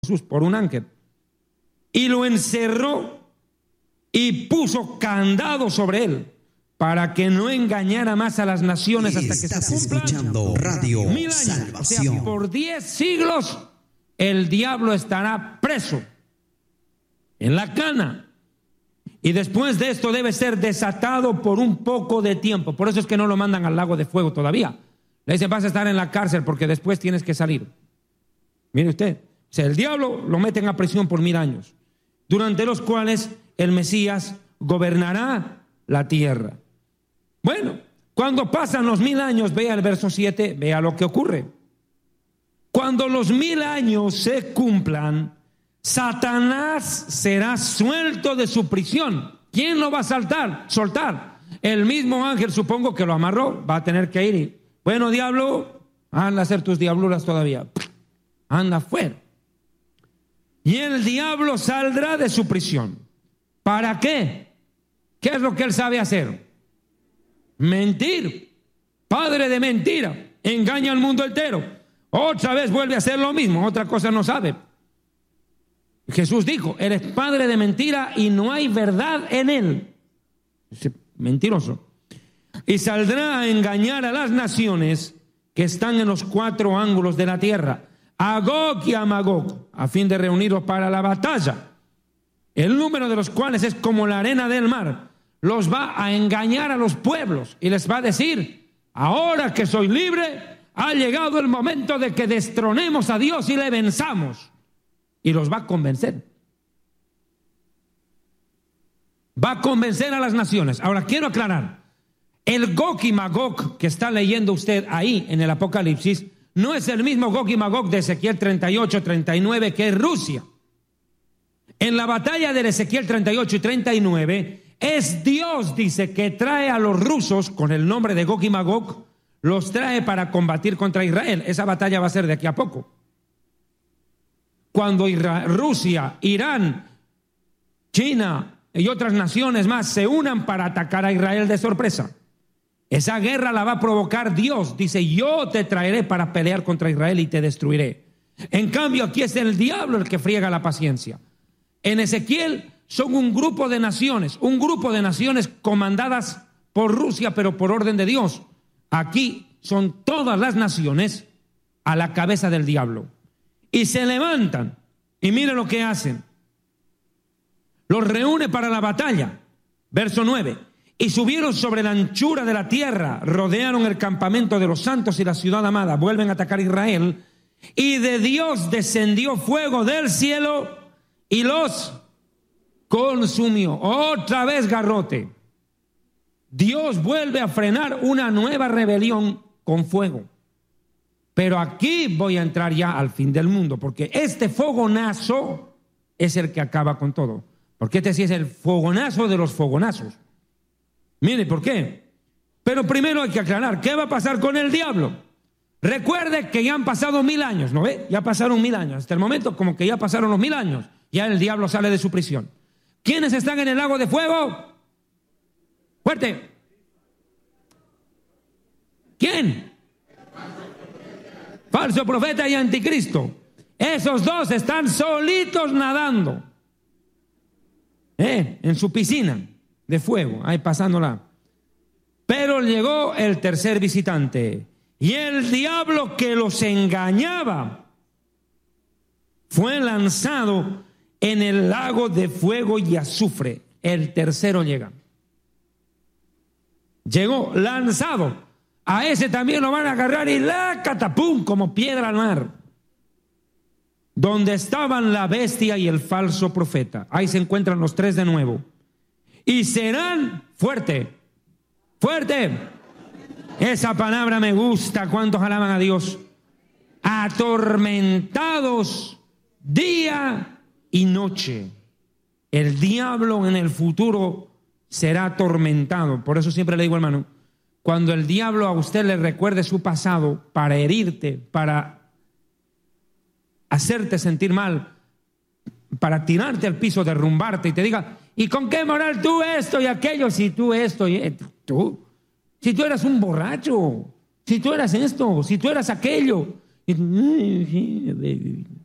Jesús por un ángel, y lo encerró y puso candado sobre él para que no engañara más a las naciones hasta que se cumplan escuchando Radio 1000 años. Salvación. O sea, por 10 siglos el diablo estará preso en la cana. Y después de esto debe ser desatado por un poco de tiempo. Por eso es que no lo mandan al lago de fuego todavía. Le dicen, vas a estar en la cárcel porque después tienes que salir. Mire usted, o sea, el diablo lo meten a prisión por 1000 años, durante los cuales el Mesías gobernará la tierra. Bueno, cuando pasan los 1000 años, vea el verso 7, vea lo que ocurre. Cuando los 1000 años se cumplan, Satanás será suelto de su prisión. ¿Quién lo va a soltar? El mismo ángel, supongo que lo amarró, va a tener que ir y, bueno, diablo, anda a hacer tus diabluras todavía. Anda fuera. Y el diablo saldrá de su prisión. ¿Para qué? ¿Qué es lo que él sabe hacer? Mentir. Padre de mentira. Engaña al mundo entero. Otra vez vuelve a hacer lo mismo. Otra cosa no sabe. Jesús dijo, eres padre de mentira y no hay verdad en él. Mentiroso. Y saldrá a engañar a las naciones que están en los 4 ángulos de la tierra, a Gog y a Magog, a fin de reunirlos para la batalla, el número de los cuales es como la arena del mar. Los va a engañar a los pueblos y les va a decir, ahora que soy libre, ha llegado el momento de que destronemos a Dios y le venzamos. Y los va a convencer. Va a convencer a las naciones. Ahora quiero aclarar, el Gog y Magog que está leyendo usted ahí en el Apocalipsis no es el mismo Gog y Magog de Ezequiel 38, 39 que es Rusia. En la batalla de Ezequiel 38 y 39 es Dios, dice, que trae a los rusos con el nombre de Gog y Magog, los trae para combatir contra Israel. Esa batalla va a ser de aquí a poco. Cuando Rusia, Irán, China y otras naciones más se unan para atacar a Israel de sorpresa, esa guerra la va a provocar Dios. Dice, yo te traeré para pelear contra Israel y te destruiré. En cambio, aquí es el diablo el que friega la paciencia. En Ezequiel son un grupo de naciones comandadas por Rusia, pero por orden de Dios. Aquí son todas las naciones a la cabeza del diablo. Y se levantan, y miren lo que hacen. Los reúne para la batalla. Verso 9. Y subieron sobre la anchura de la tierra, rodearon el campamento de los santos y la ciudad amada, vuelven a atacar a Israel, y de Dios descendió fuego del cielo y los consumió. Otra vez garrote. Dios vuelve a frenar una nueva rebelión con fuego. Pero aquí voy a entrar ya al fin del mundo, porque este fogonazo es el que acaba con todo. Porque este sí es el fogonazo de los fogonazos. Mire, ¿por qué? Pero primero hay que aclarar, ¿qué va a pasar con el diablo? Recuerde que ya han pasado 1000 años, ¿no ve? Ya pasaron 1000 años. Hasta el momento como que ya pasaron los 1000 años. Ya el diablo sale de su prisión. ¿Quiénes están en el lago de fuego? Fuerte. ¿Quién? Falso profeta y anticristo. Esos dos están solitos nadando. En su piscina de fuego, ahí pasándola. Pero llegó el tercer visitante, y el diablo que los engañaba fue lanzado en el lago de fuego y azufre. El tercero llega. Llegó lanzado. A ese también lo van a agarrar y la catapum como piedra al mar. Donde estaban la bestia y el falso profeta. Ahí se encuentran los 3 de nuevo. Y serán, fuerte, esa palabra me gusta. ¿Cuántos alaban a Dios? Atormentados día y noche. El diablo en el futuro será atormentado. Por eso siempre le digo, hermano, cuando el diablo a usted le recuerde su pasado para herirte, para hacerte sentir mal, para tirarte al piso, derrumbarte y te diga, ¿y con qué moral tú esto y aquello? Si tú esto y tú, si tú eras un borracho, si tú eras esto, si tú eras aquello.